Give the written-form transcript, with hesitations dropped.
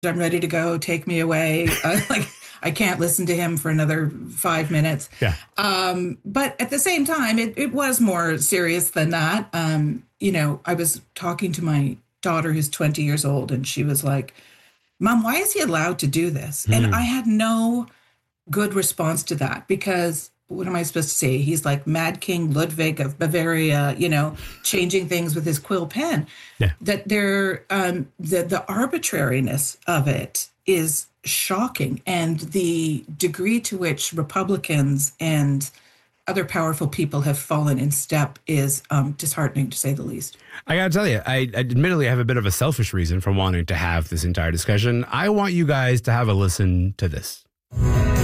I'm ready to go. Take me away. Like, I can't listen to him for another 5 minutes. Yeah. But at the same time, it was more serious than that. I was talking to my daughter who's 20 years old, and she was like, Mom, why is he allowed to do this? And I had no good response to that, because what am I supposed to say? He's like Mad King Ludwig of Bavaria, changing things with his quill pen. Yeah. That the arbitrariness of it is shocking, and the degree to which Republicans and other powerful people have fallen in step is disheartening, to say the least. I got to tell you, I admittedly have a bit of a selfish reason for wanting to have this entire discussion. I want you guys to have a listen to this.